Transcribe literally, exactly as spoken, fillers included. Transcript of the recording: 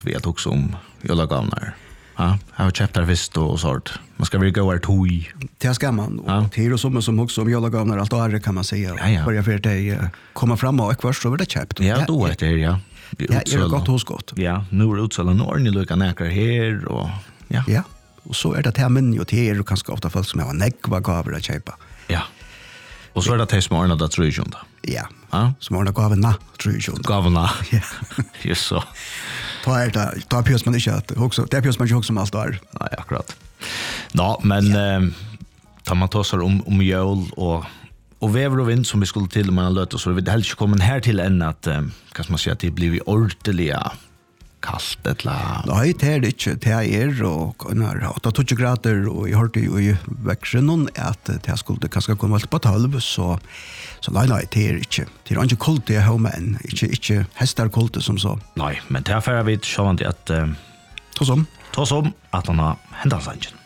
vi har också om jolagavnar. Ja, jag har köpt här visst och sånt. Man ska väl gå här tog. Det ska man. Och det är som som också om jolagavnar allt är kan man säga. Ja, ja. Börja för det komma fram och kvart så blir det köpt. Ja, då är det ja. Ja, är det gott hos gott. Ja, nu är det utsala norr ni lukar näkar här och ja. Ja. Och så är det här men ju till och kanske ofta folk som har näckva gaver att köpa. Ja. Och så är det till smarna där tror jag. Ja. Ja. Smarna gaverna tror jag. Gaverna. Ja. Just så. Ta är det ta pjös man inte att också det pjös man ju också allt där. Ja, akkurat. Ja, men ja. Eh, tar man tar om om jul och och väver och vind som vi skulle till man har lött så vi helt inte komma här till än att eh, kan man säga att det blir ordentliga kallt eller nej det är det inte det är och när åtta tjugo grader och jag hörde ju i växeln att det skulle kanske komma på tolv så så nej nej det är inte det är inte kallt det hemma än inte inte hästar kallt som så nej men därför är vi så att att ta som ta som att han har hända sanningen.